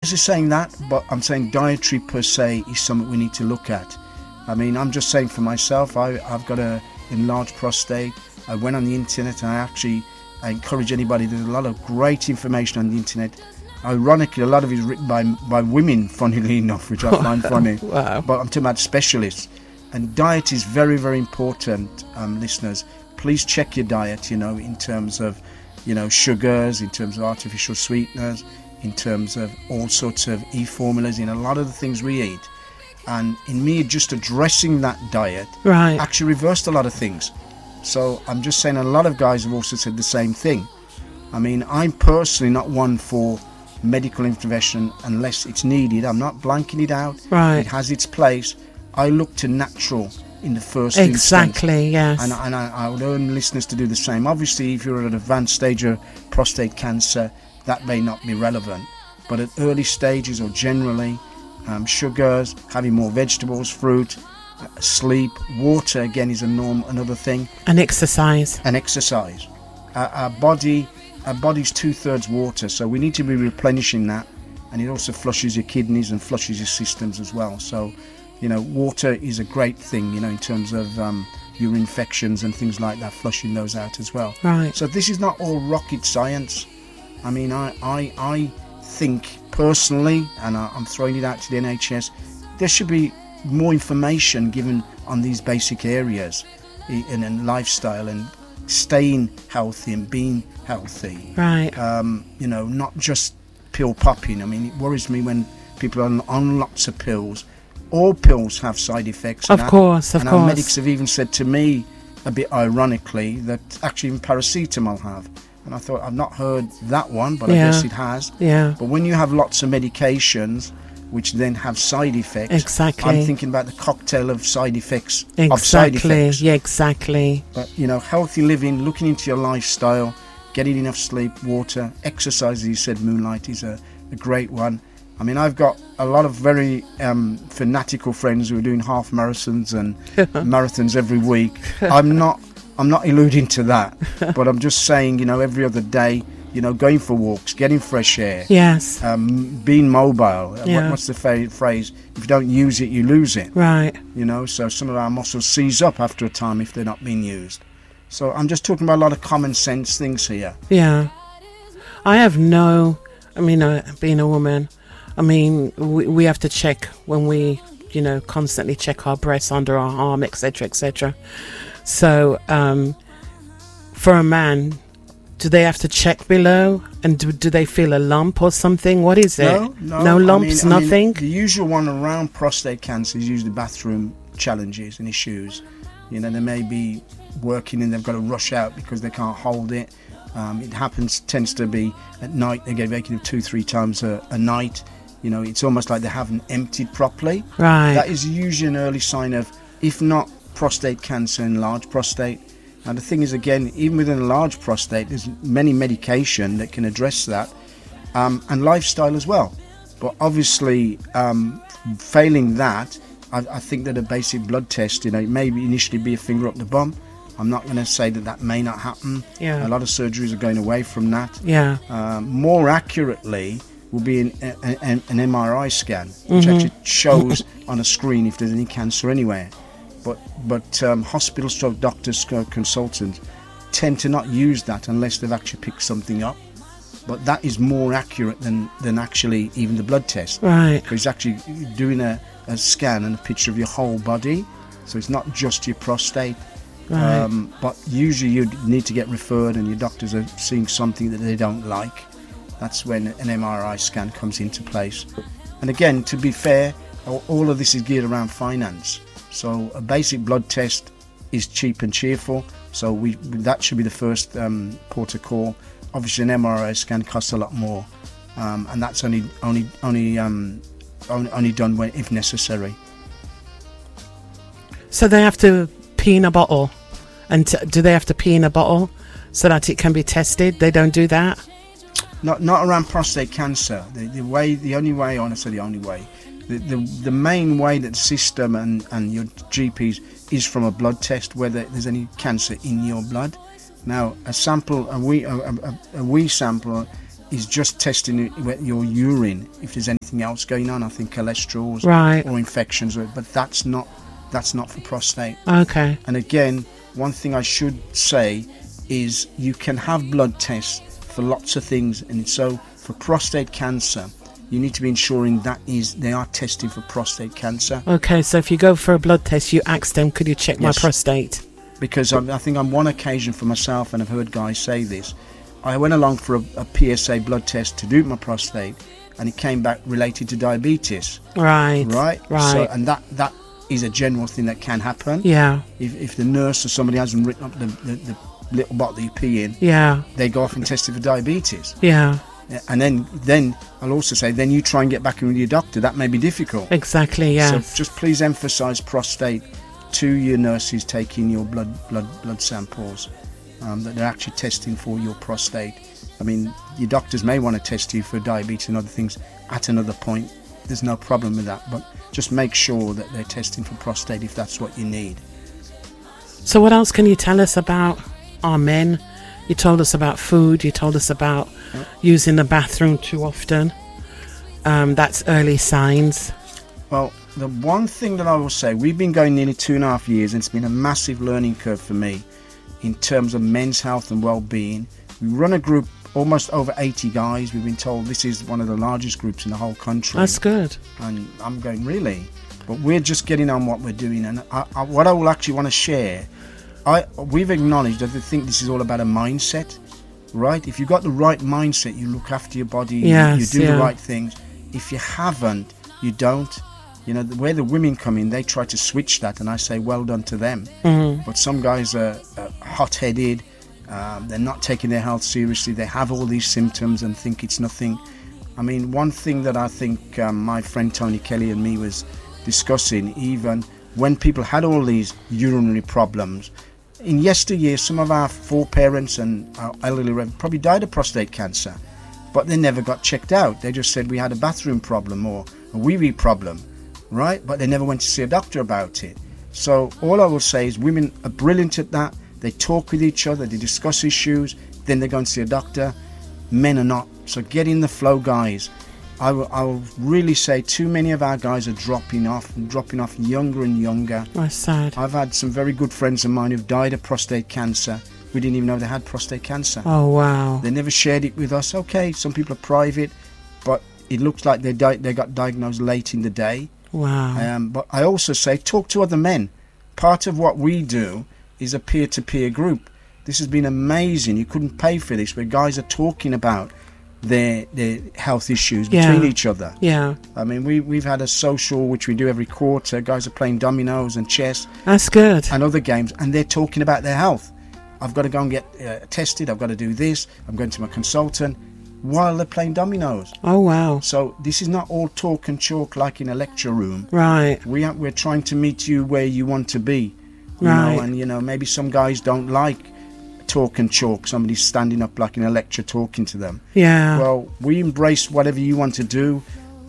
obviously saying that, but I'm saying dietary per se is something we need to look at. I mean, I'm just saying for myself, I've got a enlarged prostate. I went on the internet and I encourage anybody. There's a lot of great information on the internet. Ironically, a lot of it is written by women, funnily enough, which I find funny. Wow. But I'm talking about specialists. And diet is very, very important, listeners. Please check your diet, in terms of, sugars, in terms of artificial sweeteners, in terms of all sorts of e-formulas, in a lot of the things we eat. And in me just addressing that diet actually reversed a lot of things. So I'm just saying a lot of guys have also said the same thing. I mean, I'm personally not one for medical intervention unless it's needed. I'm not blanking it out. It has its place. I look to natural in the first instance. Exactly, yes. And I would urge listeners to do the same. Obviously, if you're at an advanced stage of prostate cancer, that may not be relevant. But at early stages or generally, sugars, having more vegetables, fruit, sleep, water again is another thing. And exercise. Our body's 2/3 water, so we need to be replenishing that, and it also flushes your kidneys and flushes your systems as well. So, water is a great thing, in terms of your infections and things like that, flushing those out as well. Right. So this is not all rocket science. I mean, I think personally, and I'm throwing it out to the NHS, there should be more information given on these basic areas in lifestyle and staying healthy and being healthy. Right. Not just pill popping. I mean, it worries me when people are on lots of pills. All pills have side effects. Of course. Our medics have even said to me, a bit ironically, that actually even paracetamol have. And I thought, I've not heard that one, but I guess it has. Yeah. But when you have lots of medications which then have side effects, exactly, I'm thinking about the cocktail of side effects. Exactly. Of side effects. Yeah, exactly. But healthy living, looking into your lifestyle, getting enough sleep, water, exercise, as you said, Moonlight is a great one. I mean, I've got a lot of very fanatical friends who are doing half marathons and marathons every week. I'm not alluding to that, but I'm just saying, every other day, going for walks, getting fresh air. Yes. Being mobile. Yeah. What's the phrase? If you don't use it, you lose it. Right. So some of our muscles seize up after a time if they're not being used. So I'm just talking about a lot of common sense things here. Yeah. Being a woman, we have to check when we, constantly check our breasts, under our arm, etc., etc. So, for a man, do they have to check below? And do they feel a lump or something? What is it? No lumps, nothing? The usual one around prostate cancer is usually bathroom challenges and issues. They may be working and they've got to rush out because they can't hold it. It tends to be at night. They get vacated 2-3 times a night. It's almost like they haven't emptied properly. Right. That is usually an early sign of, if not prostate cancer, enlarged prostate. And the thing is, again, even with an enlarged prostate, there's many medication that can address that, and lifestyle as well. But obviously, failing that, I think that a basic blood test, it may initially be a finger up the bum. I'm not going to say that may not happen. Yeah. A lot of surgeries are going away from that. Yeah. More accurately will be an MRI scan, which actually shows on a screen if there's any cancer anywhere. But hospital stroke doctors, consultants tend to not use that unless they've actually picked something up. But that is more accurate than actually even the blood test. Right. Because it's actually doing a scan and a picture of your whole body. So it's not just your prostate. Right. But usually you need to get referred and your doctors are seeing something that they don't like. That's when an MRI scan comes into place. And again, to be fair, all of this is geared around finance. So a basic blood test is cheap and cheerful. So that should be the first port of call. Obviously, an MRI scan costs a lot more, and that's only done when if necessary. So they have to pee in a bottle, and do they have to pee in a bottle so that it can be tested? They don't do that. Not around prostate cancer. The main way that the system and your GPs is from a blood test, whether there's any cancer in your blood. Now, a wee sample is just testing your urine if there's anything else going on. I think cholesterol or infections, but that's not for prostate. Okay. And again, one thing I should say is you can have blood tests for lots of things, and so for prostate cancer, you need to be ensuring they are testing for prostate cancer. Okay, so if you go for a blood test, you ask them, could you check my prostate? Because I think on one occasion for myself, and I've heard guys say this, I went along for a PSA blood test to do my prostate, and it came back related to diabetes. Right. So, and that is a general thing that can happen. Yeah. If the nurse or somebody hasn't written up the little bottle that you pee in, they go off and test it for diabetes. Yeah. And then I'll also say, then you try and get back in with your doctor. That may be difficult. Exactly, yeah. So just please emphasise prostate to your nurses taking your blood samples, that they're actually testing for your prostate. I mean, your doctors may want to test you for diabetes and other things at another point. There's no problem with that, but just make sure that they're testing for prostate if that's what you need. So what else can you tell us about our men? You told us about food, you told us about using the bathroom too often. That's early signs. Well, the one thing that I will say, we've been going nearly 2.5 years, and it's been a massive learning curve for me in terms of men's health and well-being. We run a group, almost over 80 guys. We've been told this is one of the largest groups in the whole country. That's good. And I'm going, really? But we're just getting on what we're doing. And what I will actually want to share, we've acknowledged that I think this is all about a mindset, right? If you've got the right mindset, you look after your body, you do the right things. If you haven't, you don't. You know, where the women come in, they try to switch that, and I say well done to them. Mm-hmm. But some guys are hot-headed, they're not taking their health seriously, they have all these symptoms and think it's nothing. I mean, one thing that I think my friend Tony Kelly and me was discussing, even when people had all these urinary problems, in yesteryear, some of our foreparents and our elderly probably died of prostate cancer, but they never got checked out. They just said we had a bathroom problem or a wee-wee problem, right? But they never went to see a doctor about it. So all I will say is women are brilliant at that. They talk with each other, they discuss issues, then they go and see a doctor. Men are not. So get in the flow, guys. I will really say too many of our guys are dropping off younger and younger. That's sad. I've had some very good friends of mine who've died of prostate cancer. We didn't even know they had prostate cancer. Oh, wow. They never shared it with us. Okay, some people are private, but it looks like they got diagnosed late in the day. Wow. But I also say talk to other men. Part of what we do is a peer-to-peer group. This has been amazing. You couldn't pay for this, where guys are talking about their health issues between each other. Yeah. I mean, we've had a social, which we do every quarter. Guys are playing dominoes and chess. That's good. And other games, and they're talking about their health. I've got to go and get tested. I've got to do this. I'm going to my consultant while they're playing dominoes. Oh, wow. So this is not all talk and chalk like in a lecture room. Right. We're trying to meet you where you want to be. You right. know, and, you know, maybe some guys don't like talk and chalk, somebody standing up like in a lecture talking to them. Yeah. Well, we embrace whatever you want to do.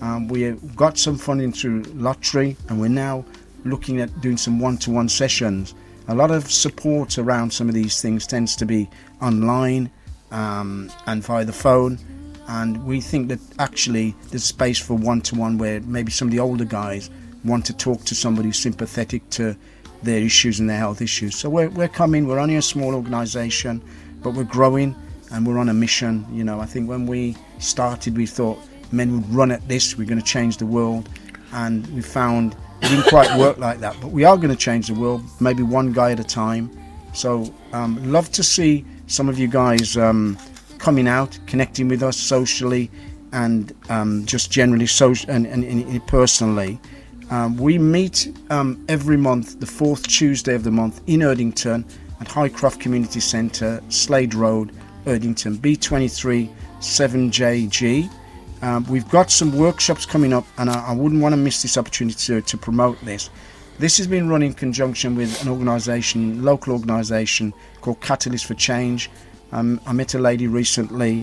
We got some funding through lottery, and we're now looking at doing some one-to-one sessions. A lot of support around some of these things tends to be online and via the phone, and we think that actually there's space for one-to-one where maybe some of the older guys want to talk to somebody who's sympathetic to their issues and their health issues. So we're coming. We're only a small organisation, but we're growing and we're on a mission. You know, I think when we started, we thought men would run at this. We're going to change the world, and we found it didn't quite work like that. But we are going to change the world, maybe one guy at a time. So love to see some of you guys coming out, connecting with us socially, and just generally and personally. We meet every month, the fourth Tuesday of the month in Erdington at Highcroft Community Centre, Slade Road, Erdington, B23 7JG. We've got some workshops coming up, and I wouldn't want to miss this opportunity to promote this. This has been run in conjunction with an organisation, local organisation called Catalyst for Change. I met a lady recently,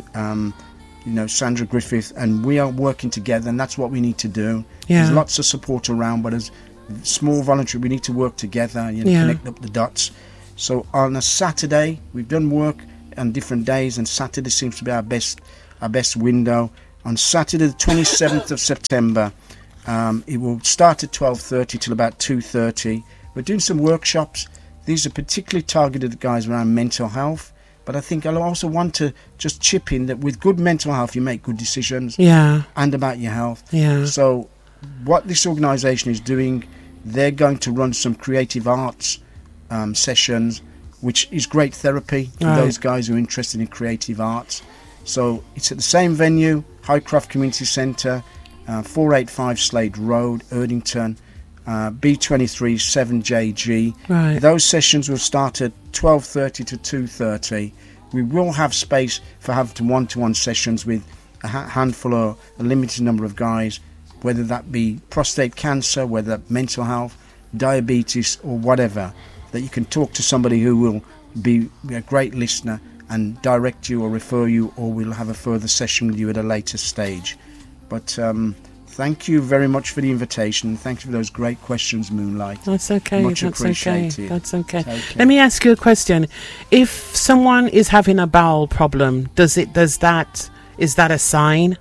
Sandra Griffith, and we are working together, and that's what we need to do. Yeah. There's lots of support around, but as small voluntary, we need to work together and connect up the dots. So on a Saturday, we've done work on different days, and Saturday seems to be our best our best window. On Saturday, the 27th of September, it will start at 12:30 till about 2:30. We're doing some workshops. These are particularly targeted at guys around mental health. But I think I also want to just chip in that with good mental health, you make good decisions. Yeah. And about your health. Yeah. So what this organisation is doing, they're going to run some creative arts sessions, which is great therapy for those guys who are interested in creative arts. So it's at the same venue, Highcroft Community Centre, 485 Slade Road, Erdington, B23 7JG. Right. Those sessions will start at 12:30 to 2:30. We will have space for having one-to-one sessions with a handful or a limited number of guys, whether that be prostate cancer, whether mental health, diabetes, or whatever, that you can talk to somebody who will be a great listener and direct you or refer you, or we'll have a further session with you at a later stage. But thank you very much for the invitation. Thank you for those great questions, Moonlight. That's okay. Much That's appreciated. okay. That's okay. Okay. Let me ask you a question. If someone is having a bowel problem, is that a sign?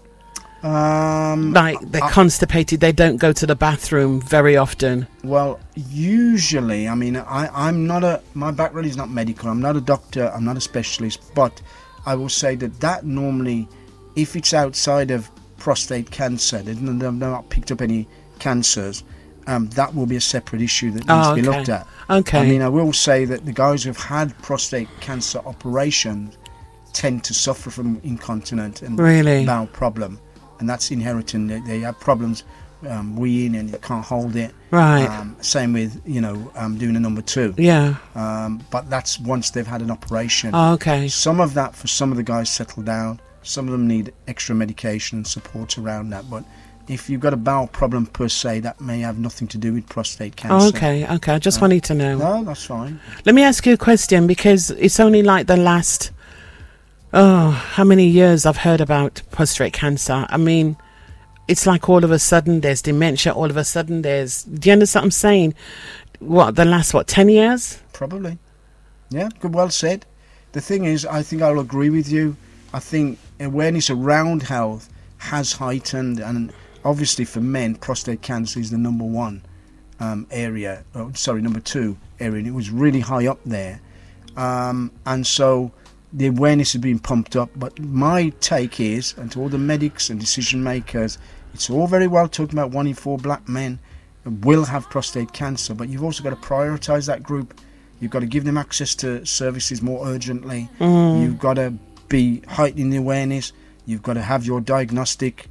Like they're constipated, they don't go to the bathroom very often. Well, usually, I mean, my background is not medical. I'm not a doctor. I'm not a specialist. But I will say that normally, if it's outside of prostate cancer, they've not picked up any cancers, that will be a separate issue that needs to be looked at. Okay. I mean, I will say that the guys who've had prostate cancer operations tend to suffer from incontinence and bowel problem, and that's inherited. They have problems weeing and they can't hold it. Right. Same with doing a number 2. Yeah. But that's once they've had an operation. Oh, okay. Some of that for some of the guys settle down. Some of them need extra medication and support around that. But if you've got a bowel problem per se, that may have nothing to do with prostate cancer. Oh, okay. I just wanted to know. No, that's fine. Let me ask you a question, because it's only like the last, how many years I've heard about prostate cancer. I mean, it's like all of a sudden there's dementia, all of a sudden there's... Do you understand what I'm saying? The last 10 years? Probably. Yeah, good, well said. The thing is, I think I'll agree with you. I think awareness around health has heightened, and obviously for men, prostate cancer is the number 1 area. Number 2 area, and it was really high up there. And so the awareness has been pumped up. But my take is, and to all the medics and decision makers, it's all very well talking about 1 in 4 black men will have prostate cancer, but you've also got to prioritise that group. You've got to give them access to services more urgently. You've got to be heightening the awareness. You've got to have your diagnostic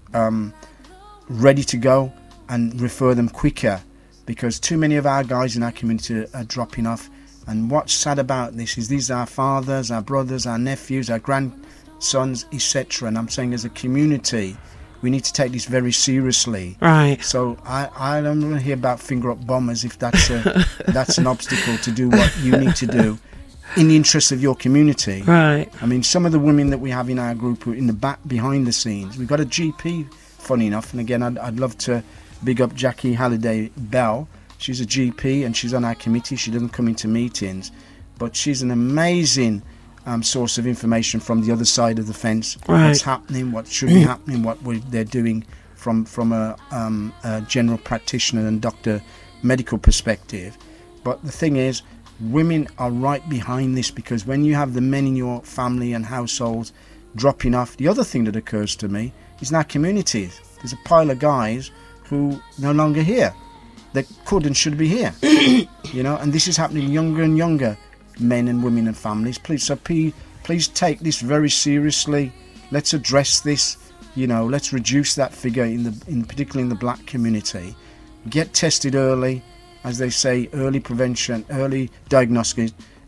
ready to go and refer them quicker, because too many of our guys in our community are dropping off. And what's sad about this is these are our fathers, our brothers, our nephews, our grandsons, etc. And I'm saying as a community, we need to take this very seriously. Right. So I don't want to hear about finger up bombers if that's that's an obstacle to do what you need to do in the interest of your community. Right. I mean, some of the women that we have in our group are in the back, behind the scenes. We've got a GP, funny enough, and again, I'd love to big up Jackie Halliday Bell. She's a GP and she's on our committee. She doesn't come into meetings, but she's an amazing source of information from the other side of the fence. Right. What's happening, what should be happening, what they're doing from a general practitioner and doctor medical perspective. But the thing is, women are right behind this, because when you have the men in your family and households dropping off, the other thing that occurs to me is in our communities, there's a pile of guys who no longer here that could and should be here. And this is happening younger and younger men and women and families. Please take this very seriously. Let's address this. Let's reduce that figure particularly in the black community. Get tested early. As they say, early prevention, early diagnosis,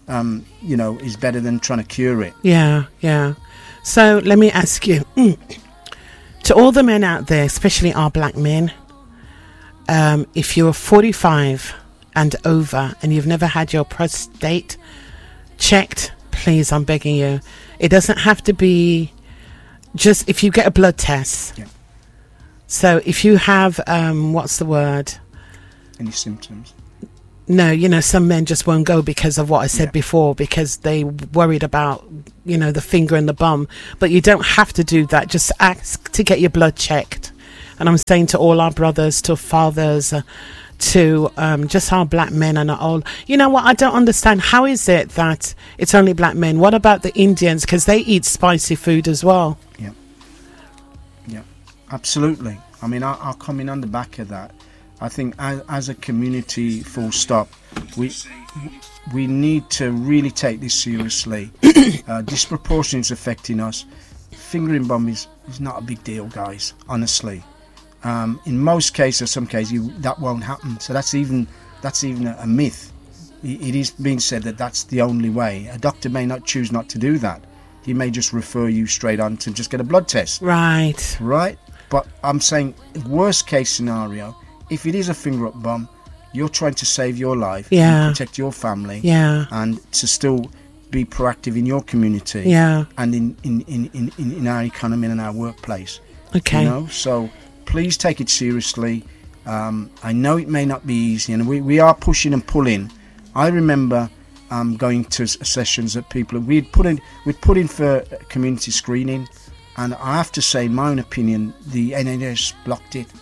is better than trying to cure it. Yeah. So let me ask you, to all the men out there, especially our black men, if you're 45 and over and you've never had your prostate checked, please, I'm begging you. It doesn't have to be just if you get a blood test. Yeah. So if you have, what's the word? Any symptoms? no, you know, some men just won't go because of what I said before, because they worried about, you know, the finger and the bum. But you don't have to do that. Just ask to get your blood checked. And I'm saying to all our brothers, to fathers, to just our black men and all. You know what? I don't understand. How is it that it's only black men? What about the Indians? Because they eat spicy food as well. Yeah, absolutely. I mean, I'll come in on the back of that. I think as a community, full stop, we need to really take this seriously. Disproportionate is affecting us. Fingering bum is not a big deal, guys, honestly. In most cases, some cases, that won't happen. So that's even a myth. It is being said that that's the only way. A doctor may not choose not to do that. He may just refer you straight on to just get a blood test. Right. But I'm saying, worst case scenario, if it is a finger up bum, you're trying to save your life, and protect your family, and to still be proactive in your community, and in our economy and in our workplace. Okay. You know, so please take it seriously. I know it may not be easy, and we are pushing and pulling. I remember going to sessions that people we'd put in for community screening, and I have to say, in my own opinion, the NHS blocked it.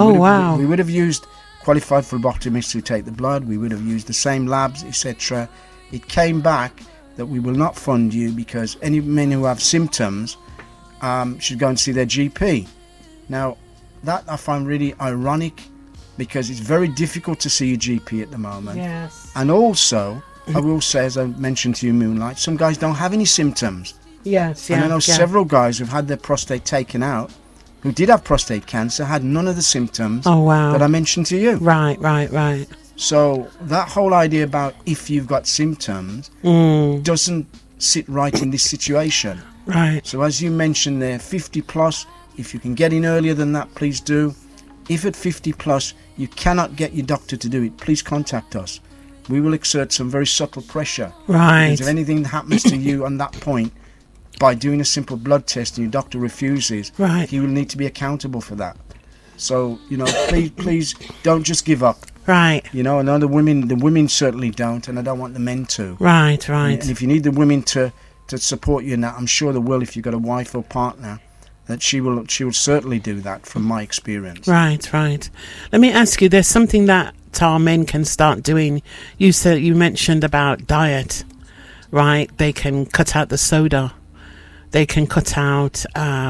We would have used qualified phlebotomists to take the blood. We would have used the same labs, etc. It came back that we will not fund you because any men who have symptoms should go and see their GP. Now, that I find really ironic, because it's very difficult to see your GP at the moment. Yes. And also, I will say, as I mentioned to you, Moonlight, some guys don't have any symptoms. Yes. And I know several guys who've had their prostate taken out, who did have prostate cancer, had none of the symptoms that I mentioned to you. Right. So that whole idea about if you've got symptoms doesn't sit right in this situation. Right. So as you mentioned there, 50 plus, if you can get in earlier than that, please do. If at 50 plus you cannot get your doctor to do it, please contact us. We will exert some very subtle pressure. Right. Because if anything happens to you on that point, by doing a simple blood test and your doctor refuses, you will need to be accountable for that. So, you know, please don't just give up. Right. You know, I know the women certainly don't, and I don't want the men to. Right. And if you need the women to support you in that, I'm sure they will. If you've got a wife or partner, that she will certainly do that, from my experience. Right. Let me ask you, there's something that our men can start doing. You mentioned about diet, right? They can cut out the soda. They can cut out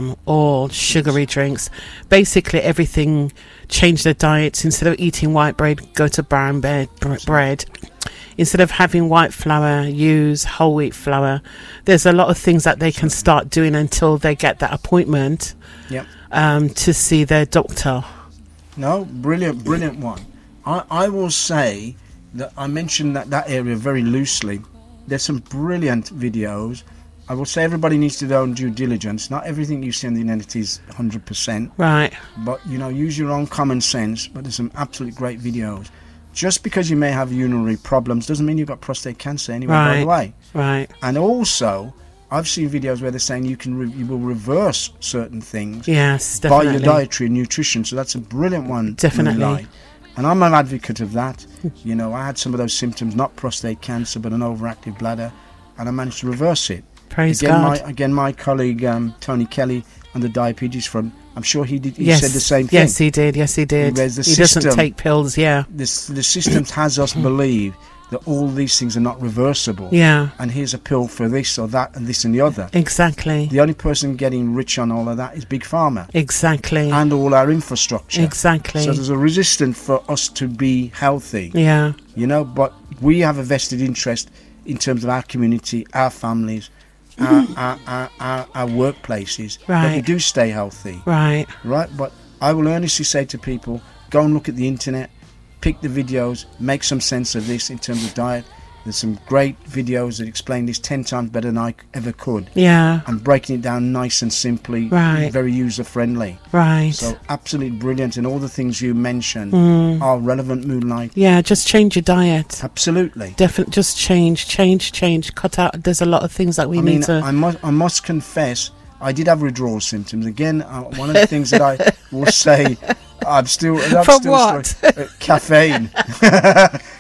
all sugary drinks. Basically, everything. Change their diets. Instead of eating white bread, go to brown bread. Instead of having white flour, use whole wheat flour. There's a lot of things that they can start doing until they get that appointment to see their doctor. No, brilliant one. I will say that I mentioned that area very loosely. There's some brilliant videos. I will say everybody needs to do their own due diligence. Not everything you see on the internet is 100%. Right. But, you know, use your own common sense. But there's some absolutely great videos. Just because you may have urinary problems doesn't mean you've got prostate cancer anyway, by the way. Right. And also, I've seen videos where they're saying you will reverse certain things. Yes, definitely. By your dietary and nutrition. So that's a brilliant one. Definitely. And I'm an advocate of that. You know, I had some of those symptoms, not prostate cancer, but an overactive bladder, and I managed to reverse it. Praise God. My colleague Tony Kelly on the diabetes front, I'm sure he did. He said the same thing. Yes, he did. He doesn't take pills. Yeah. The system has us believe that all these things are not reversible. Yeah. And here's a pill for this or that and this and the other. Exactly. The only person getting rich on all of that is Big Pharma. Exactly. And all our infrastructure. Exactly. So there's a resistance for us to be healthy. Yeah. You know, but we have a vested interest in terms of our community, our families, our workplaces, that we do stay healthy. Right. But I will earnestly say to people, go and look at the internet, pick the videos, make some sense of this in terms of diet. There's some great videos that explain this 10 times better than I ever could. Yeah. And breaking it down nice and simply, very user friendly. Right. So absolutely brilliant, and all the things you mentioned are relevant, Moonlight. Yeah, just change your diet. Absolutely. Definitely, just change. Cut out. There's a lot of things that we need to. I must confess, I did have withdrawal symptoms. Again, one of the things that I will say, I'm still From what? Caffeine.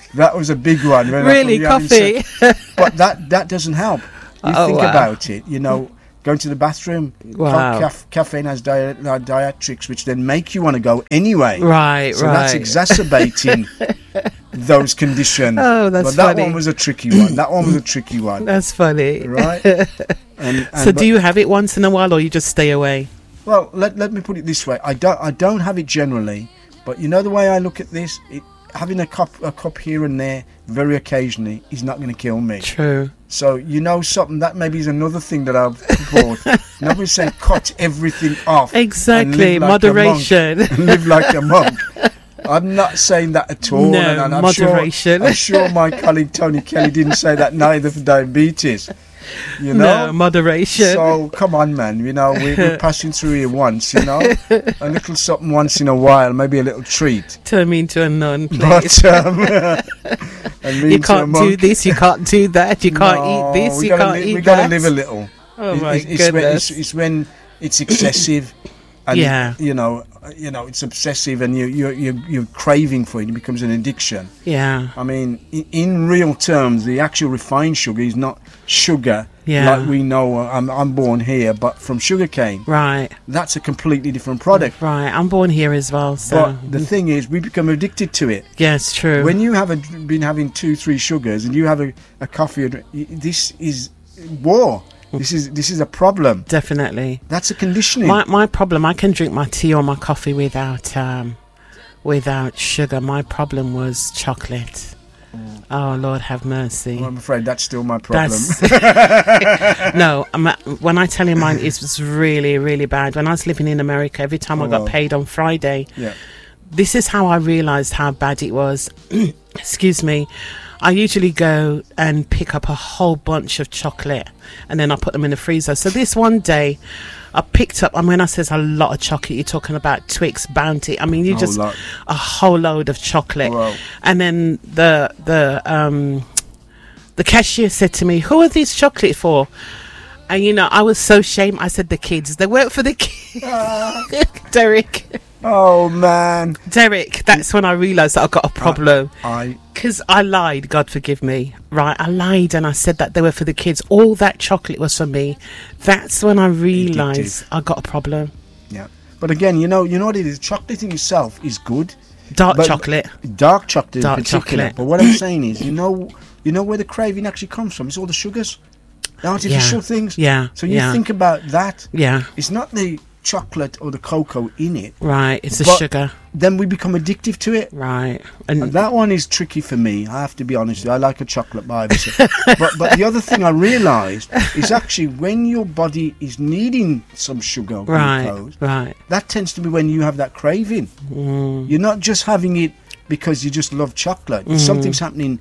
That was a big one. Really, coffee? But that doesn't help. You think wow. about it, going to the bathroom. Wow. Caffeine has diatrics, which then make you want to go anyway. Right, so right. that's exacerbating those conditions. Oh, that's but that funny. one was a tricky one. That's funny. Right? So do you have it once in a while, or you just stay away? Well, let me put it this way. I don't have it generally, but the way I look at this, having a cup here and there very occasionally is not going to kill me. True. So something that maybe is another thing that I've brought. Nobody's saying cut everything off. Exactly, and live like moderation. Live like a monk. I'm not saying that at all. No, and I'm moderation. I'm sure my colleague Tony Kelly didn't say that neither for diabetes. No, moderation. So come on, man. We're passing through here once. A little something once in a while, maybe a little treat. Turn me into a nun, please. But and me you into a can't monk. do this. You can't do that. You can't eat this. You can't eat that. We got to live a little. Oh my goodness! It's when it's excessive, and yeah. It's obsessive, and you're craving for it. It becomes an addiction. Yeah. I mean, in real terms, the actual refined sugar is not sugar like we know. I'm born here, but from sugarcane. Right. That's a completely different product. Right. I'm born here as well. So. But the thing is, we become addicted to it. Yes, true. When you have been having 2-3 sugars, and you have a coffee, this is war. This is a problem. Definitely. That's a conditioning. My problem, I can drink my tea or my coffee without sugar. My problem was chocolate. Oh, Lord have mercy. Well, I'm afraid that's still my problem. No, when I tell you mine, it was really, really bad. When I was living in America, every time I got paid on Friday, this is how I realised how bad it was. Excuse me. I usually go and pick up a whole bunch of chocolate and then I put them in the freezer. So this one day I picked up, when I says a lot of chocolate, you're talking about Twix, Bounty. I mean, a whole load of chocolate. Wow. And then the cashier said to me, "Who are these chocolate for?" And I was so ashamed. I said, "The kids." They weren't for the kids. Derek. Oh man, Derek, that's when I realised that I got a problem. Because I lied, God forgive me. Right, I lied and I said that they were for the kids. All that chocolate was for me. That's when I realised I got a problem. Yeah, but again, you know what it is. Chocolate in itself is good. Dark chocolate in particular. But what I'm saying is, you know where the craving actually comes from. It's all the sugars, the artificial things. Yeah. So you think about that. Yeah. It's not the chocolate or the cocoa in it. Right, it's the sugar. Then we become addictive to it. Right. And that one is tricky for me, I have to be honest with you. I like a chocolate bar. but the other thing I realised is actually when your body is needing some sugar or glucose, that tends to be when you have that craving. You're not just having it because you just love chocolate. Something's happening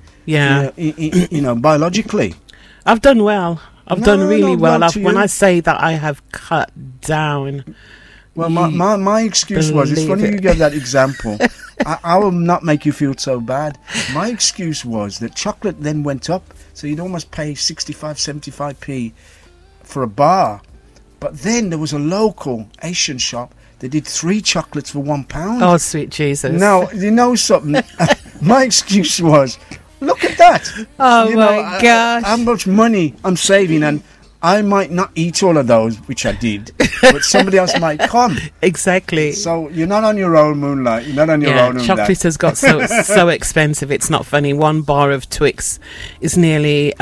biologically. I've done well. I've done really well. When I say that I have cut down. Well, my excuse was, it's funny you gave that example. I will not make you feel so bad. My excuse was that chocolate then went up, so you'd almost pay 65, 75p for a bar. But then there was a local Asian shop that did 3 chocolates for £1. Oh, sweet Jesus. Now, you know something? My excuse was, look at that. Oh, my gosh. How much money I'm saving, and I might not eat all of those, which I did, but somebody else might come. Exactly. So you're not on your own, Moonlight. You're not on your own. Chocolate has got so expensive. It's not funny. One bar of Twix is nearly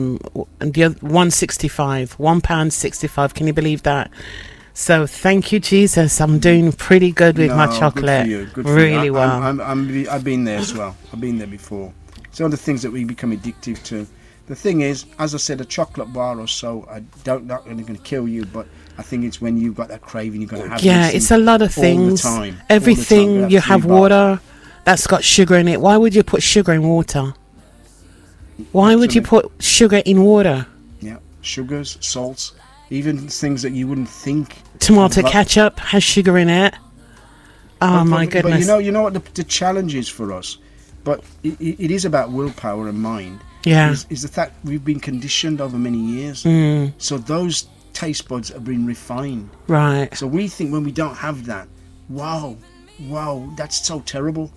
£1.65. £1.65. Can you believe that? So thank you, Jesus. I'm doing pretty good with my chocolate. Good for you. Really well. I've been there as well. I've been there before. It's one of the things that we become addictive to. The thing is, as I said, a chocolate bar or so, not going to kill you, but I think it's when you've got that craving, you're going to have. Yeah, it's a lot of things. All the time. Everything you have water that's got sugar in it. Why would you put sugar in water? Why would you put sugar in water? Yeah, sugars, salts, even things that you wouldn't think. Tomato ketchup has sugar in it. Oh my goodness! But you know what the challenge is for us. But it is about willpower and mind. Yeah. Is the fact we've been conditioned over many years. So those taste buds have been refined. Right. So we think when we don't have that, wow, that's so terrible.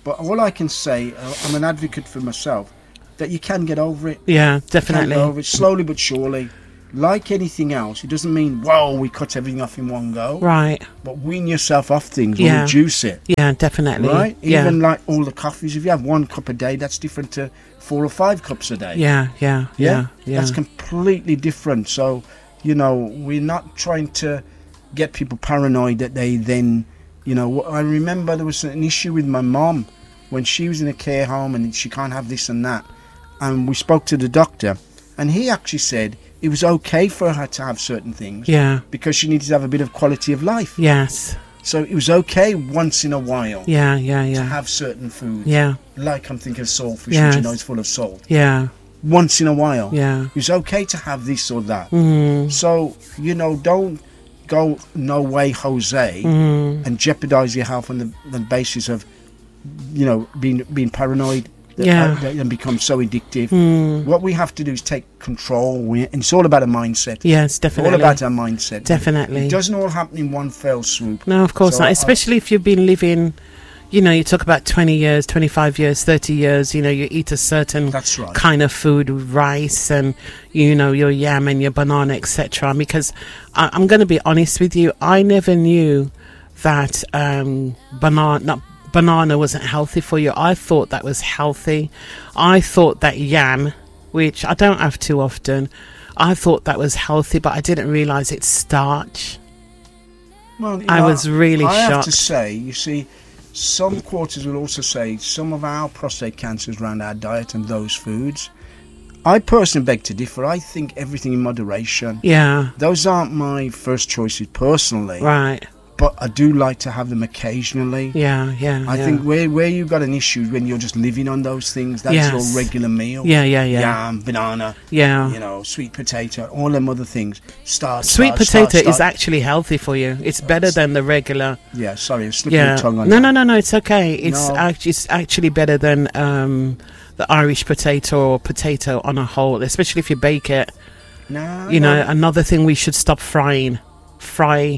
But all I can say, I'm an advocate for myself, that you can get over it. Yeah, You can definitely. get over it slowly but surely. Like anything else, it doesn't mean, whoa, we cut everything off in one go. Right. But wean yourself off things or Yeah. reduce it. Yeah, definitely. Right? Yeah. Even like all the coffees, if you have 1 cup a day, that's different to 4 or 5 cups a day. Yeah, yeah, yeah, yeah. That's completely different. So, we're not trying to get people paranoid that they then, I remember there was an issue with my mom when she was in a care home and she can't have this and that. And we spoke to the doctor and he actually said it was okay for her to have certain things Yeah. because she needed to have a bit of quality of life. Yes. So it was okay once in a while Yeah, yeah, to yeah. have certain foods. Yeah, Like I'm thinking of saltfish, Yes. which is full of salt. yeah, Once in a while. yeah. It's okay to have this or that. Mm, So, don't go no way Jose and jeopardize your health on the basis of, being paranoid Yeah. and become so addictive. mm. What we have to do is take control. And it's all about a mindset. Yes, It's definitely. all about our mindset. Definitely. It doesn't all happen in one fell swoop. No, of course So not. I- Especially if you've been living, you talk about 20 years, 25 years, 30 years, you eat a certain That's right. kind of food, rice and, your yam and your banana, etc. Because I'm going to be honest with you, I never knew that banana wasn't healthy for you. I thought that was healthy. I thought that yam, which I don't have too often, I thought that was healthy, but I didn't realise it's starch. Well, I was really I have shocked. to say, you see, some quarters will also say some of our prostate cancers around our diet and those foods. I personally beg to differ. I think everything in moderation. Yeah, Those aren't my first choices personally, right. but I do like to have them occasionally. Yeah, yeah. I yeah. think where you've got an issue is when you're just living on those things. That's Yes. your regular meal. Yeah, yeah, yeah. Yam, banana, Yeah. sweet potato, all them other things. Sweet potato is actually healthy for you. It's better than the regular. Yeah, sorry, I'm slipping Yeah. the tongue on No, that. no, it's okay. It's No. it's actually better than the Irish potato or potato on a whole, especially if you bake it. No, Another thing we should stop frying. Fry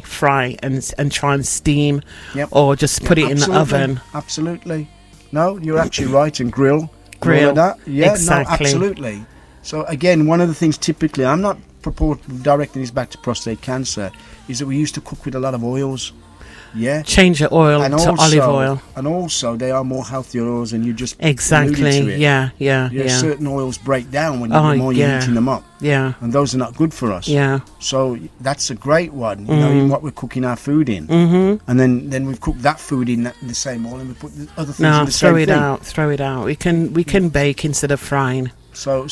and try and steam Yep. or just put it in the Absolutely. oven. Absolutely. No, you're actually right. And grill. and all Grill. of that. Yeah, Exactly. no, absolutely. So again, one of the things typically, I'm not directing this back to prostate cancer, is that we used to cook with a lot of oils. Yeah. Change your oil And to olive oil. And also, they are more healthier oils, and you just alluded to Exactly. it. Yeah. Certain oils break down when Oh, the more you're yeah. heating them up, Yeah. and those are not good for us. Yeah. So that's a great one. In what we're cooking our food in, Mm-hmm. and then we've cooked that food in the same oil, and we put the other things in No, the throw same it thing. out. Throw it out. We can bake instead of frying. So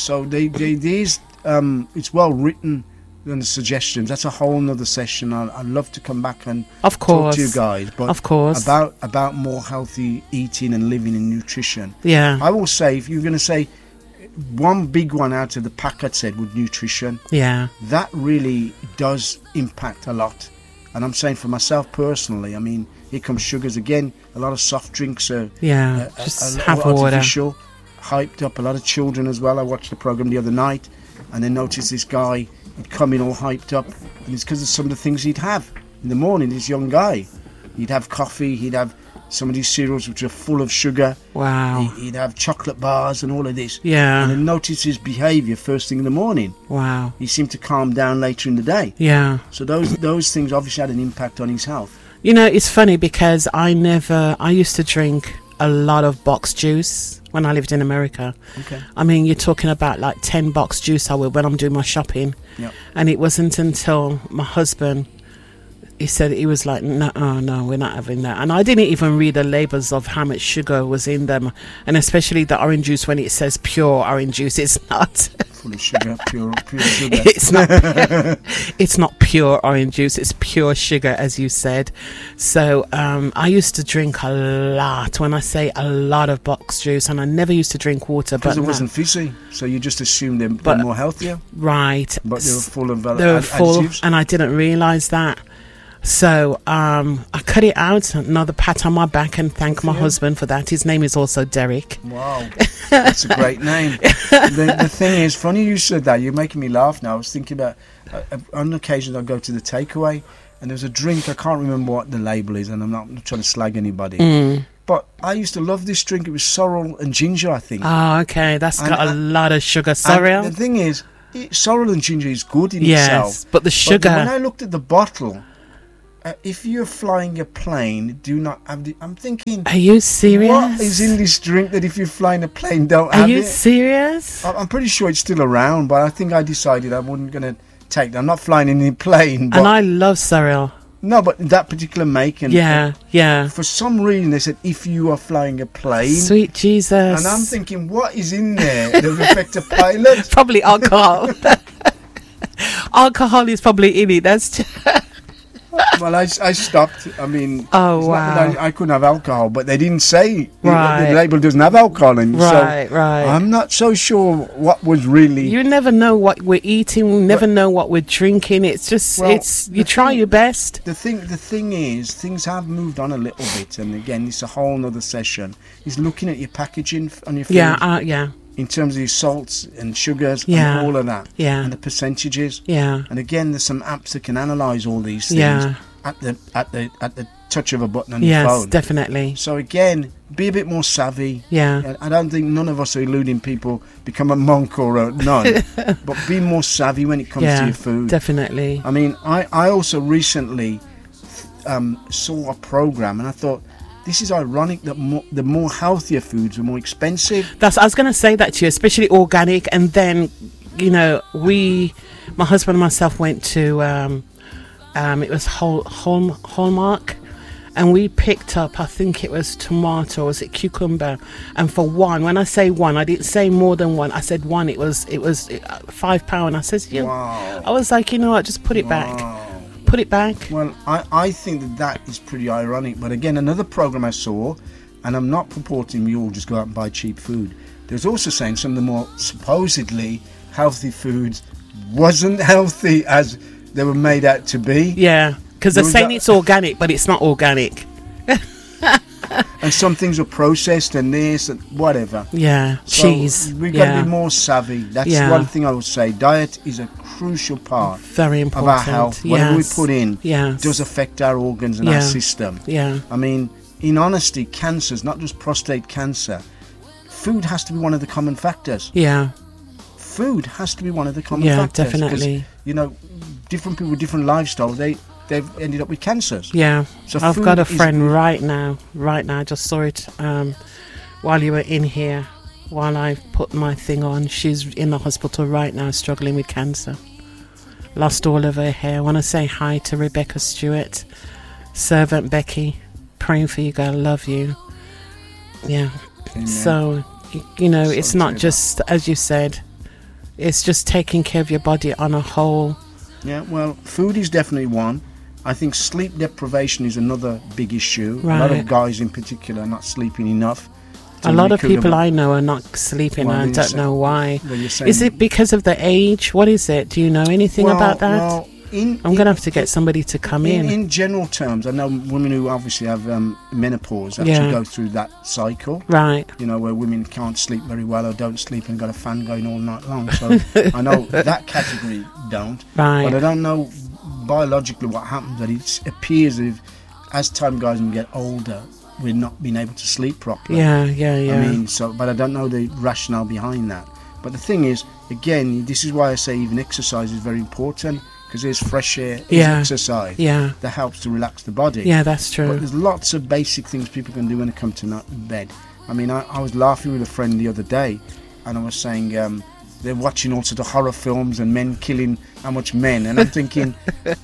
these it's well written, and the suggestions. That's a whole nother session. I'd love to come back and Of talk course. to you guys, but Of course. about more healthy eating and living and nutrition. Yeah. I will say, if you're going to say one big one out of the pack, I'd said with nutrition, Yeah. that really does impact a lot. And I'm saying for myself personally, I mean, here comes sugars again. A lot of soft drinks are Yeah. Just a have lot water. artificial, hyped up. A lot of children as well. I watched the program the other night, and then noticed this guy. He'd come in all hyped up, and it's because of some of the things he'd have in the morning. This young guy, he'd have coffee. He'd have some of these cereals which are full of sugar. Wow. He'd have chocolate bars and all of this. And Yeah. then notice his behaviour first thing in the morning. Wow. He seemed to calm down later in the day. Yeah. So those things obviously had an impact on his health. It's funny because I used to drink a lot of box juice when I lived in America. Okay. I mean, you're talking about like 10 box juice I will when I'm doing my shopping. Yep. And it wasn't until my husband, he said, he was like, no, we're not having that. And I didn't even read the labels of how much sugar was in them. And especially the orange juice, when it says pure orange juice, it's not. Full of sugar, pure sugar. It's not pure orange juice, it's pure sugar, as you said. So I used to drink a lot, when I say a lot, of box juice, and I never used to drink water. Because But it wasn't fizzy, so you just assumed they're But- more healthier. right, But they were full of they were full, additives. and I didn't realise that. So I cut it out. Another pat on my back, and thank my Yeah. husband for that. His name is also Derek. Wow, that's a great name. The thing is, funny you said that. You're making me laugh now. I was thinking about on occasion I go to the takeaway, and there's a drink. I can't remember what the label is, and I'm not trying to slag anybody. But I used to love this drink. It was sorrel and ginger, I think. Oh, okay. That's And- got a lot of sugar. Sorrel. And the thing is, sorrel and ginger is good in itself. Yes, but the sugar. But when I looked at the bottle, if you're flying a plane, do not have the... I'm thinking, Are you serious? what is in this drink that if you're flying a plane, don't Are have you it? serious? I'm pretty sure it's still around, but I think I decided I wasn't going to take that. I'm not flying in a plane. But, And I love sorrel. no, but that particular make. And Yeah. for some reason, they said, if you are flying a plane... Sweet Jesus. And I'm thinking, what is in there that will affect a pilot? Probably alcohol. Alcohol is probably in it. That's Well, I stopped. I mean, Oh, it's not that wow. I couldn't have alcohol, but they didn't say Right. the label doesn't have alcohol in it. right, So right. I'm not so sure what was really. You never know what we're eating. We never know what we're drinking. It's just, Well, you try your best. The thing is, things have moved on a little bit, and again, it's a whole other session. Is looking at your packaging on your food Yeah, in terms of your salts and sugars Yeah. and all of that, Yeah. and the percentages. yeah, And again, there's some apps that can analyse all these things yeah. at the touch of a button on your Yes, phone. definitely. So again, be a bit more savvy. Yeah, I don't think none of us are eluding people become a monk or a nun, but be more savvy when it comes to yeah, your food. definitely. I mean, I also recently saw a program, and I thought this is ironic that the more healthier foods are more expensive. I was going to say that to you, especially organic. And then, my husband and myself went to, it was Hallmark, and we picked up, I think it was tomato, or was it cucumber? And for one, when I say one, I didn't say more than one. I said one. It was £5. I said, Wow. I was like, you know what? Just put it back. Wow. Put it back. Well, I think that is pretty ironic. But again, another program I saw, and I'm not purporting you all just go out and buy cheap food. There's also saying some of the more supposedly healthy foods wasn't healthy as they were made out to be. Yeah, because they're Was saying that- it's organic, but it's not organic. And some things are processed and this and whatever. Yeah, So cheese. we've got to yeah. be more savvy. That's Yeah. one thing I would say. Diet is a crucial part Very of important. our health. Whatever we Yes. put in Yes. does affect our organs and Yeah. our system. Yeah. I mean, in honesty, cancers, not just prostate cancer, food has to be one of the common factors. Yeah. Food has to be one of the common Yeah, factors. 'cause, definitely. different people with different lifestyles, they've ended up with cancers. Yeah. So I've food got a is friend good. right now. I just saw it while you were in here, while I put my thing on. She's in the hospital right now struggling with cancer. Lost all of her hair. I want to say hi to Rebecca Stewart, servant Becky. Praying for you, girl. Love you. Yeah. Amen. So, it's Sorry not to just, as you said, it's just taking care of your body on a whole. Yeah, well, food is definitely one. I think sleep deprivation is another big issue. A lot Right. of guys in particular are not sleeping enough. A lot of recoup people them. I know are not sleeping. Well, I you don't say- know why. Well, you're saying- Is it because of the age? What is it? Do you know anything about that? Well, I'm going to have to get somebody to come in. In general terms, I know women who obviously have menopause actually Yeah. go through that cycle. Right. Where women can't sleep very well or don't sleep and got a fan going all night long. So I know that category don't. Right. But I don't know biologically what happens. That it appears as time goes and we get older, we're not being able to sleep properly. Yeah. I mean, but I don't know the rationale behind that. But the thing is, again, this is why I say even exercise is very important, because there's fresh air, there's Yeah. exercise Yeah. that helps to relax the body. Yeah, that's But true. there's lots of basic things people can do when they come to bed. I mean, I was laughing with a friend the other day, and I was saying they're watching all sorts of horror films and men killing how much men, and I'm thinking,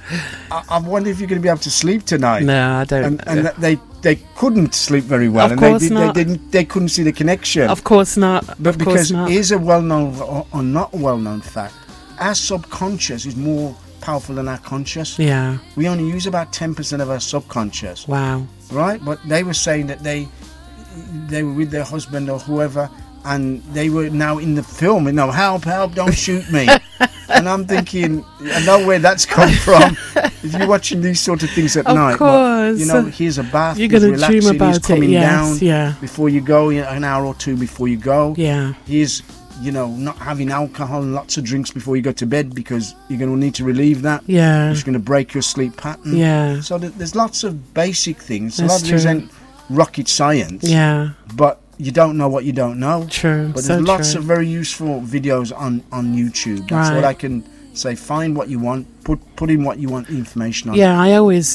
I wonder if you're going to be able to sleep tonight. No, I don't. And that they couldn't sleep very well, Of and course not. they couldn't see the connection. Of course not. But Of course because not. here's a well-known or not a well-known fact, our subconscious is more powerful than our conscious. Yeah. We only use about 10% of our subconscious, Wow. right? But they were saying that they were with their husband or whoever, and they were now in the film, help, don't shoot me. And I'm thinking, I know where that's come from. If you're watching these sort of things at Of night, course. here's a bath, You're he's going to dream relaxing, about he's it. coming down Yes. Yeah. before you go, an hour or two before you go. Yeah. Here's not having alcohol and lots of drinks before you go to bed, because you're going to need to relieve that. Yeah. It's going to break your sleep pattern. Yeah. So there's lots of basic things. A That's lot of these true. ain't rocket science. Yeah. But you don't know what you don't know. True. But so there's lots true. of very useful videos on YouTube. That's Right. what I can say. Find what you want. Put in what you want information on. Yeah, I always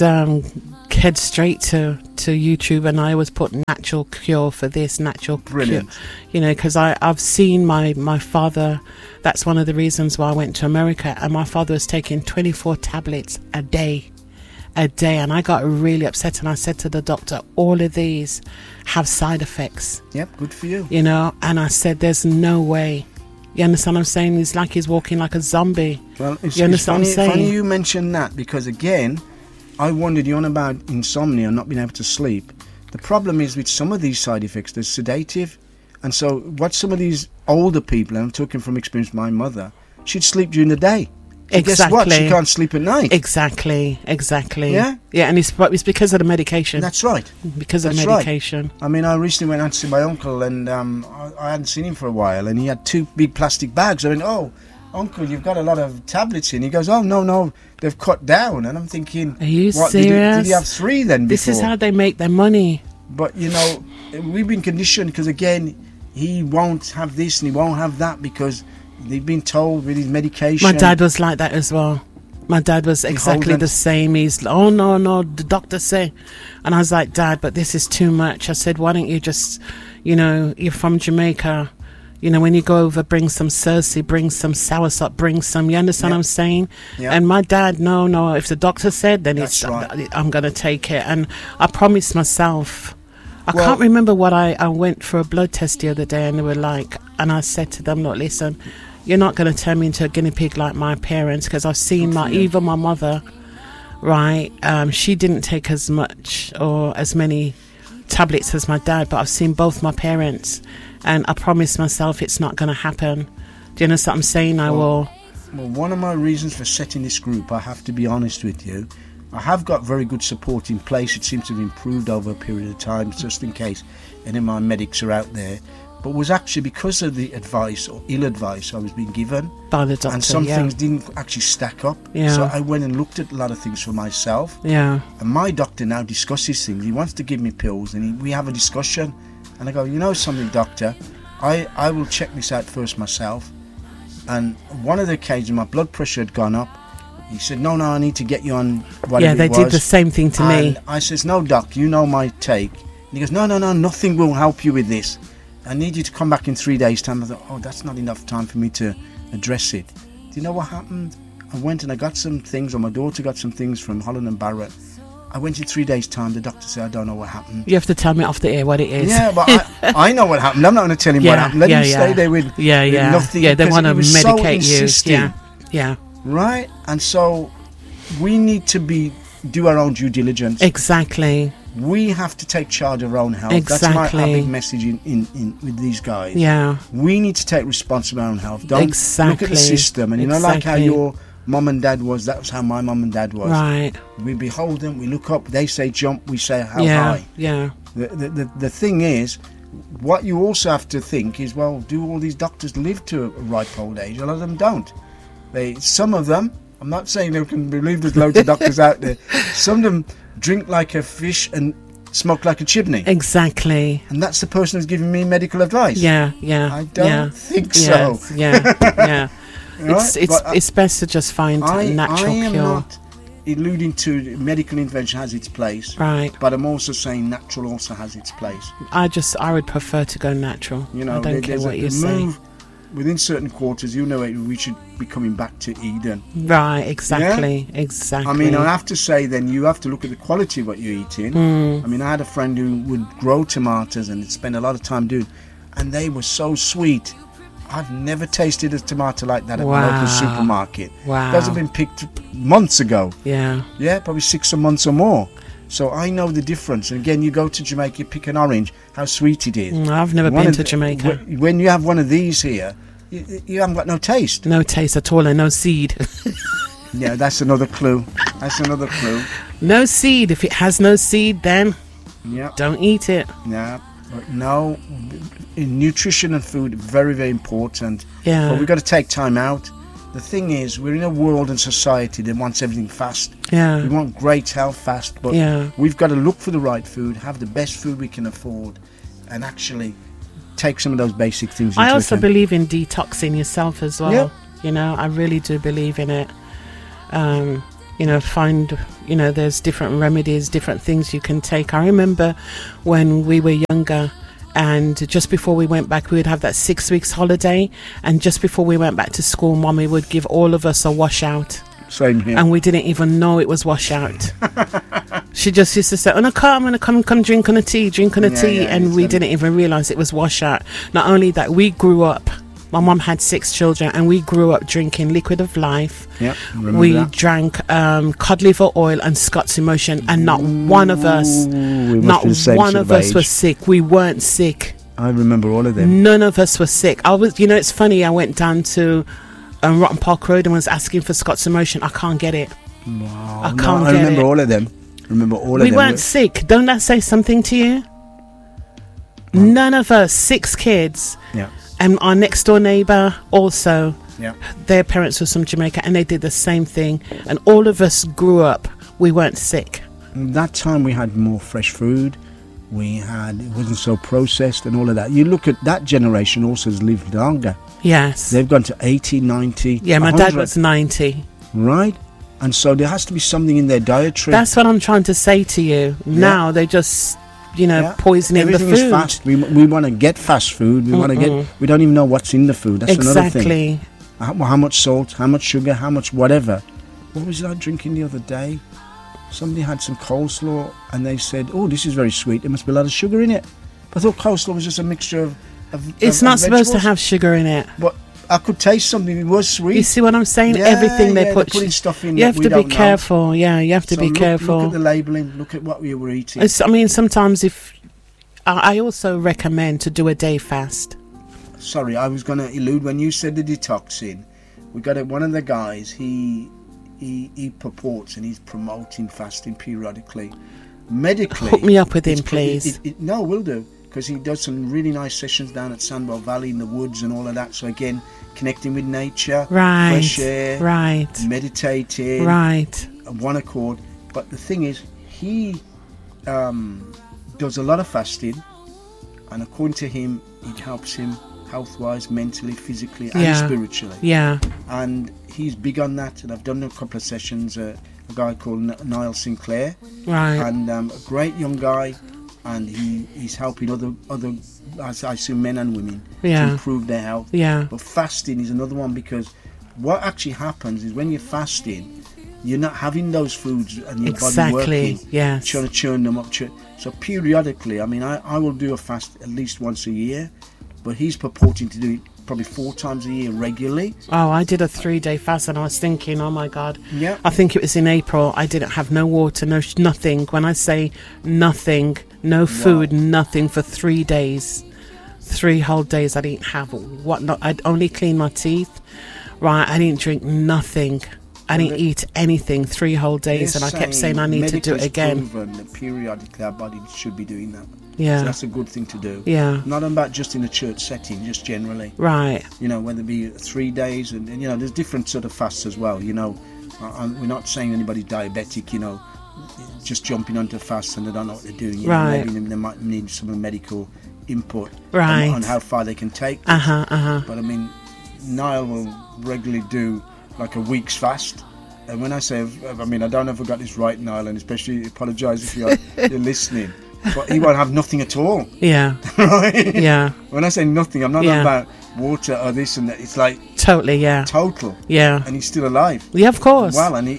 head straight to YouTube, and I always put natural cure for this, natural Brilliant. cure. You know, because I've seen my father. That's one of the reasons why I went to America, and my father was taking 24 tablets a day, and I got really upset, and I said to the doctor, all of these have side effects, Yep, good for you. you know, and I said, there's no way. You understand what I'm saying? It's like he's walking like a zombie. Well, it's You understand what I'm funny saying? you mentioned that, because again, I wondered, you're on about insomnia, not being able to sleep. The problem is with some of these side effects, they're sedative. And so what some of these older people, and I'm talking from experience, my mother, she'd sleep during the day. So guess what? She Exactly. can't sleep at night. Exactly. Yeah? Yeah, and it's because of the medication. That's right. Because of That's right. medication. I mean, I recently went out to see my uncle, and I hadn't seen him for a while, and he had 2 big plastic bags. I went, "Oh, uncle, you've got a lot of tablets in." He goes, "Oh, no, they've cut down." And I'm thinking, Are you what, serious? Did he have 3 then This before? is how they make their money. But, you know, we've been conditioned, because, again, he won't have this and he won't have that because they've been told with his medication. My dad was like that as well. My dad was exactly Beholden. the same. He's, oh, no, the doctor say. And I was like, Dad, but this is too much. I said, why don't you just, you know, you're from Jamaica. You know, when you go over, bring some Cersei, bring some soursop, bring some, you understand what I'm saying? Yeah. And my dad, no, if the doctor said, then That's right. I'm going to take it. And I promised myself, I Well- can't remember what I went for a blood test the other day, and they were like, and I said to them, look, listen, you're not going to turn me into a guinea pig like my parents, because I've seen even my mother, right? She didn't take as much or as many tablets as my dad, but I've seen both my parents, and I promised myself it's not going to happen. Do you understand what I'm saying? I will. Well, one of my reasons for setting this group, I have to be honest with you, I have got very good support in place. It seems to have improved over a period of time, just in case any of my medics are out there. But was actually because of the advice or ill advice I was being given, By the doctor, and some yeah. things didn't actually stack up. Yeah. So I went and looked at a lot of things for myself. Yeah. And my doctor now discusses things. He wants to give me pills, and we have a discussion. And I go, you know something, doctor, I will check this out first myself. And one of the occasions my blood pressure had gone up. He said, no, I need to get you on whatever Yeah, they it was. did the same thing to me. And I says, no, doc, you know my take. And he goes, no, nothing will help you with this. I need you to come back in 3 days' time. I thought, oh, that's not enough time for me to address it. Do you know what happened? I went and I got some things, or my daughter got some things from Holland and Barrett. I went in 3 days' time. The doctor said, I don't know what happened. You have to tell me off the air what it is. Yeah, but I know what happened. I'm not going to tell him what happened. Let him stay there with nothing. Yeah, they because want to he was so medicate you. insisting, Yeah. right? And so we need to do our own due diligence. Exactly. We have to take charge of our own health. Exactly. That's my big message in with these guys. Yeah. We need to take responsibility of our own health. Don't look at Exactly. the system. And you know, like how Exactly. your mum and dad was, that was how my mum and dad was. Right. We behold them, we look up, they say jump, we say how Yeah. high. Yeah. The thing is, what you also have to think is, well, do all these doctors live to a ripe old age? A lot of them don't. Some of them, I'm not saying they can believe there's loads of doctors out there, some of them drink like a fish and smoke like a chimney. Exactly. And that's the person who's giving me medical advice. Yeah. I don't think so. Yes, yeah. Right? It's best to just find a natural I am cure. not alluding to medical intervention has its place, Right. but I'm also saying natural also has its place. I would prefer to go natural. You know, I don't care there's what a you say. move within certain quarters. You know, we should be coming back to Eden. Right. Exactly. Exactly. I mean, I have to say, then you have to look at the quality of what you're eating. I mean, I had a friend who would grow tomatoes and spend a lot of time doing, and they were so sweet. I've never tasted a tomato like that at my local supermarket. Wow. Those have been picked months ago. Yeah. Yeah, probably 6 months or more. So I know the difference. And again, you go to Jamaica, you pick an orange, how sweet it is. I've never been to Jamaica. When you have one of these here, you haven't got no taste. No taste at all and no seed. Yeah, that's another clue. That's another clue. No seed. If it has no seed, then Yeah. don't eat it. Yeah. But no, nutrition and food, very, very important. Yeah. But we've got to take time out. The thing is, we're in a world and society that wants everything fast. Yeah. We want great health fast, but Yeah. we've got to look for the right food, have the best food we can afford, and actually take some of those basic things into I also account. believe in detoxing yourself as well. Yeah. You know, I really do believe in it. You know, find, you know, there's different remedies, different things you can take. I remember when we were younger, and just before we went back, we would have that 6 weeks holiday, and just before we went back to school, Mommy would give all of us a washout, Same here. and we didn't even know it was washout. She just used to say, "Oh no, I'm gonna come drink on a tea," and we didn't even realise it was washout. Not only that, we grew up. My mum had 6 children, and we grew up drinking Liquid of Life. Yeah, remember We that? drank cod liver oil and Scott's Emotion, and not one of us, We must not be the same one sort of us age. was sick. We weren't sick. I remember all of them. None of us were sick. I was, you know, it's funny. I went down to Rotten Park Road and was asking for Scott's Emotion. I can't get it. Wow. I No, can't I get remember it. all of them. Remember all of We them. weren't sick. Don't that say something to you? None of us, 6 kids, Yeah. and our next door neighbour also. Yeah. Their parents were from Jamaica, and they did the same thing. And all of us grew up. We weren't sick. That time we had more fresh food. It wasn't so processed and all of that. You look at that generation also has lived longer. Yes. They've gone to 80, 90, Yeah, my dad 100, was 90. right? And so there has to be something in their dietary. That's what I'm trying to say to you. Now they just, you know, Yeah. poisoning the Everything food. is fast. We want to get fast food. We want to get. We don't even know what's in the food. That's another thing. Exactly. How much salt? How much sugar? How much whatever? What was I drinking the other day? Somebody had some coleslaw and they said, "Oh, this is very sweet. There must be a lot of sugar in it." But I thought coleslaw was just a mixture of. It's of not supposed to vegetables. have sugar in it. But I could taste something. It was sweet. You see what I'm saying? Yeah, Everything they yeah, put. they're putting stuff in you that have we to be don't know. careful. Yeah, you have to So be careful. Look at the labelling. Look at what we were eating. I mean, sometimes if I also recommend to do a day fast. Sorry, I was going to elude when you said the detoxing. We got one of the guys. He purports and he's promoting fasting periodically. Medically, Hook me up with him, it's- please. No, will do, because he does some really nice sessions down at Sandwell Valley in the woods and all of that. So again, connecting with nature, Right. fresh air, Right. meditating, Right. one accord. But the thing is, he does a lot of fasting, and according to him, it helps him health-wise, mentally, physically, and Yeah. spiritually. Yeah. And he's big on that. And I've done a couple of sessions. A guy called Niall Sinclair, Right. and a great young guy, and he's helping other I assume men and women to Yeah. improve their health. Yeah. But fasting is another one, because what actually happens is when you're fasting, you're not having those foods and your body Exactly. working, Yes. trying to churn them up. So periodically, I mean, I will do a fast at least once a year, but he's purporting to do it probably 4 times a year regularly. Oh, I did a 3-day fast, and I was thinking, oh my God. Yeah. I think it was in April. I didn't have no water, nothing. When I say nothing, no food, nothing for 3 days. 3 whole days I didn't have whatnot. I'd only clean my teeth. Right, I didn't drink nothing. I didn't eat anything 3 whole days, and I kept saying I need to do it medically again. proven that periodically our body should be doing that. Yeah. So that's a good thing to do. Yeah. Not about just in a church setting, just generally. Right. You know, whether it be 3 days, and you know, there's different sort of fasts as well. You know, we're not saying anybody's diabetic. You know, just jumping onto fasts and they don't know what they're doing. You know, Right. maybe they might need some medical input Right. on how far they can take this. But I mean, Niall will regularly do like a week's fast. And when I say, I mean, I don't know if I got this right, Niall, and especially apologise if you're listening. But he won't have nothing at all. Yeah. Right? Yeah. When I say nothing, I'm not Yeah. about water or this and that. It's like Totally. Yeah. total, Yeah. and he's still alive. Yeah. Of course. Well, and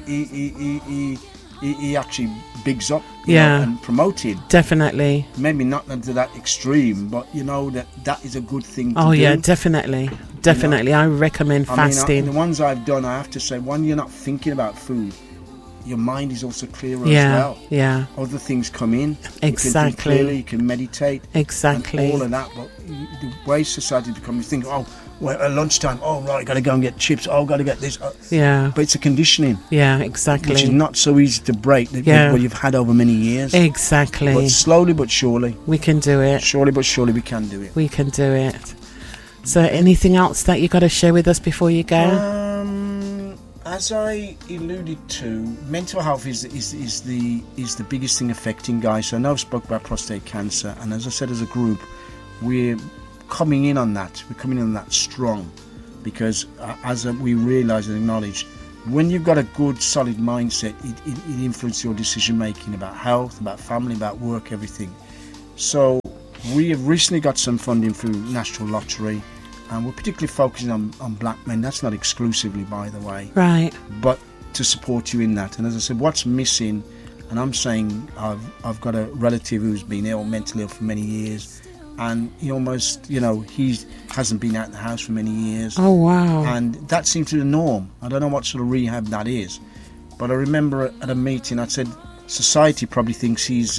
he actually bigs up, you Yeah. know, and promoted. Definitely. Maybe not to that extreme, but you know that is a good thing to Oh do. yeah. Definitely. Definitely. I recommend I mean, fasting. the ones I've done, I have to say, one, you're not thinking about food. Your mind is also clearer Yeah. as well. Yeah. Other things come in. You can think Exactly. clearly, you can meditate. Exactly. And all of that. But the way society becomes, you think, oh, well, at lunchtime, oh, right, got to go and get chips. Oh, got to get this. Yeah. But it's a conditioning, Yeah. Exactly. which is not so easy to break, Yeah. what you've had over many years. Exactly. But slowly but surely, We can do it. we can do it. We can do it. So, anything else that you got to share with us before you go? as I alluded to, mental health is the biggest thing affecting guys. So I know I've spoke about prostate cancer, and as I said, as a group, we're coming in on that. We're coming in on that strong, because we realise and acknowledge, when you've got a good, solid mindset, it influences your decision making about health, about family, about work, everything. So we have recently got some funding through National Lottery, and we're particularly focusing on black men. That's not exclusively, by the way. Right. But to support you in that. And as I said, what's missing, and I'm saying I've got a relative who's been ill, mentally ill for many years, and he almost, he hasn't been out of the house for many years. Oh, wow. And that seems to be the norm. I don't know what sort of rehab that is. But I remember at a meeting, I said, society probably thinks he's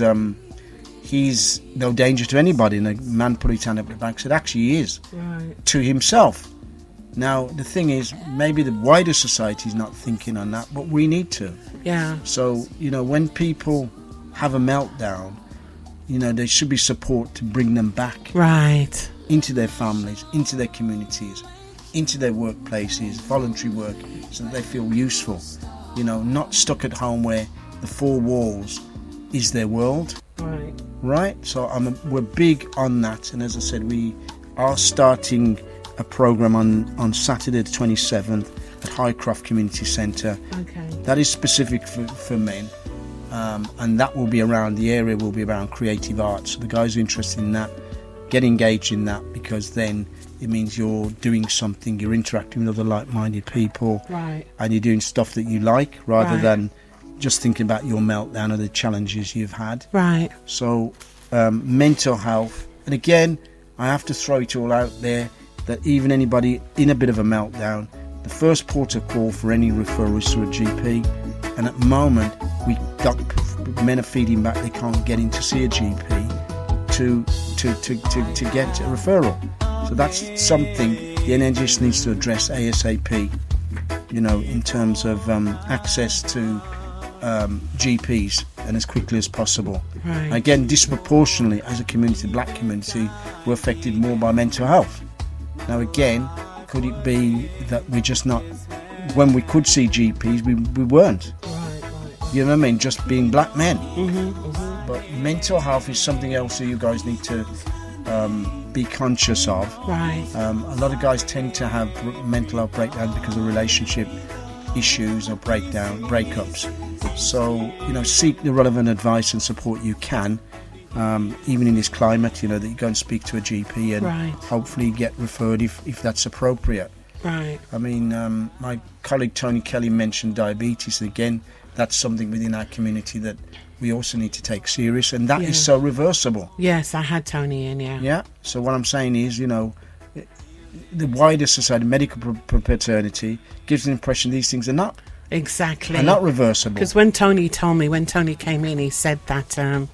no danger to anybody. And a man put his hand up the back and said, actually he is. Right. To himself. Now, the thing is, maybe the wider society is not thinking on that, but we need to. Yeah. So, when people have a meltdown, there should be support to bring them back. Right. Into their families, into their communities, into their workplaces, voluntary work, so that they feel useful. Not stuck at home where the four walls is their world. Right. So we're big on that, and as I said, we are starting a program on Saturday the 27th at Highcroft Community Centre. Okay. That is specific for men, and that will be around, the area will be around creative arts. So the guys who are interested in that, get engaged in that, because then it means you're doing something, you're interacting with other like-minded people, right, and you're doing stuff that you like, rather right. than just thinking about your meltdown or the challenges you've had. Right. So mental health, and again, I have to throw it all out there, that even anybody in a bit of a meltdown, the first port of call for any referral is to a GP. And at the moment, men are feeding back, they can't get in to see a GP to get a referral. So that's something the NHS needs to address ASAP, in terms of access to GPs, and as quickly as possible. Right. Again, disproportionately, as a community, black community, we're affected more by mental health. Now again, could it be that we're just not, when we could see GPs, we weren't? Right. You know what I mean? Just being black men. Mm-hmm. But mental health is something else that you guys need to be conscious of. Right. A lot of guys tend to have mental health breakdowns because of relationship issues or breakups. So, seek the relevant advice and support you can, even in this climate, that you go and speak to a GP and right. hopefully get referred if that's appropriate. Right. I mean, my colleague Tony Kelly mentioned diabetes. Again, that's something within our community that we also need to take serious, and that is so reversible. Yes, I had Tony in, Yeah, so what I'm saying is, the wider society, medical fraternity, gives an impression these things are not. Exactly. Are not reversible. Because when Tony came in, he said that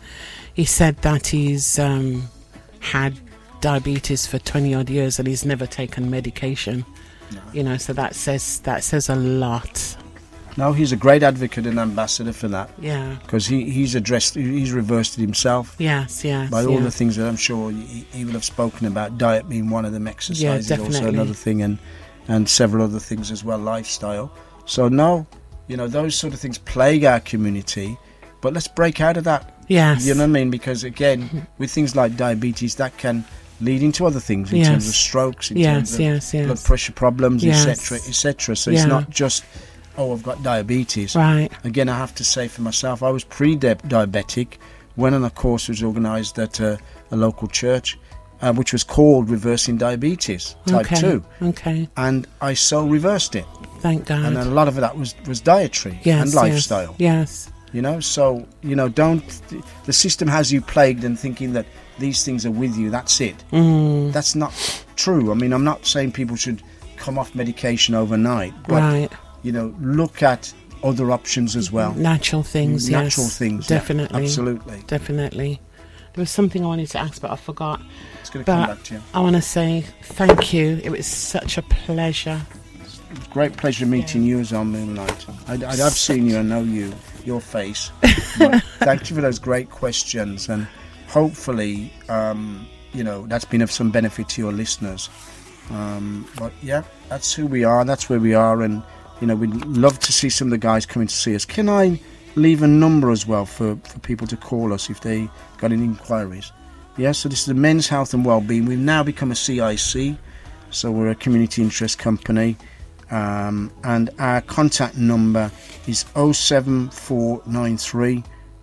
he's had diabetes for 20 odd years and he's never taken medication. No. So that says a lot. No, he's a great advocate and ambassador for that. Yeah. Because he's reversed it himself. Yes. By all the things that I'm sure he will have spoken about, diet being one of them, exercise is also another thing, and several other things as well, lifestyle. So no, those sort of things plague our community, but let's break out of that. Yes. You know what I mean? Because again, with things like diabetes, that can lead into other things in terms of strokes, in terms of blood pressure problems, etc. So it's not just, I've got diabetes. Right. Again, I have to say for myself, I was pre-diabetic, went on a course that was organised at a local church, which was called Reversing Diabetes Type 2. Okay. And I so reversed it. Thank God. And a lot of that was dietary and lifestyle. Yes. So, don't, the system has you plagued and thinking that these things are with you, that's it. That's not true. I mean, I'm not saying people should come off medication overnight, but, look at other options as well. Natural things, definitely. Absolutely. Definitely. There was something I wanted to ask, but I forgot. It's going to come back to you. I want to say thank you. It was such a pleasure. It was a great pleasure meeting you as on Moonlight. I've seen you, I know your face. But thank you for those great questions, and hopefully, that's been of some benefit to your listeners. But yeah, that's who we are, that's where we are, and You know, we'd love to see some of the guys coming to see us. Can I leave a number as well for people to call us if they got any inquiries? Yeah, so this is the Men's Health and Wellbeing. We've now become a CIC, so we're a community interest company, and our contact number is 07493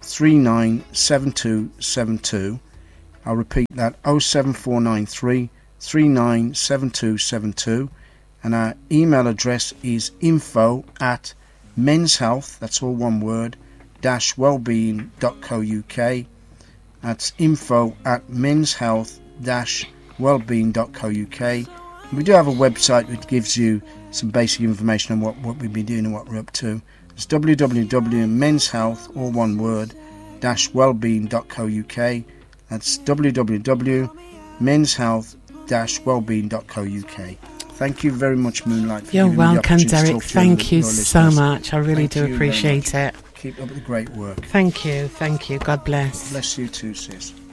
397272. I'll repeat that, 07493 397272, and our email address is info@menshealth, that's all one word, -wellbeing.co.uk. That's info@menshealth-wellbeing.co.uk. We do have a website which gives you some basic information on what we've been doing and what we're up to. It's www.menshealth, all one word, -wellbeing.co.uk. That's www.menshealth-wellbeing.co.uk. Thank you very much, Moonlight. You're welcome, Derek. Thank you so much. I really do appreciate it. Keep up the great work. Thank you. God bless. Bless you too, sis.